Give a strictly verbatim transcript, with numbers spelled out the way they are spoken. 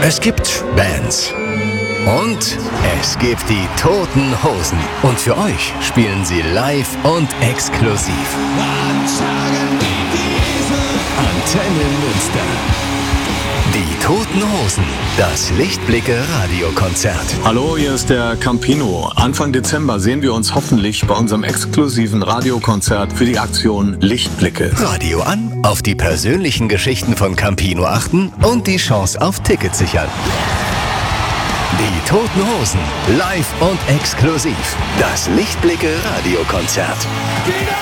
Es gibt Bands. Und es gibt die Toten Hosen. Und für euch spielen sie live und exklusiv. Antenne Münster. Die Toten Hosen. Das Lichtblicke-Radiokonzert. Hallo, hier ist der Campino. Anfang Dezember sehen wir uns hoffentlich bei unserem exklusiven Radiokonzert für die Aktion Lichtblicke. Radio an, auf die persönlichen Geschichten von Campino achten und die Chance auf Tickets sichern. Die Toten Hosen. Live und exklusiv. Das Lichtblicke-Radiokonzert.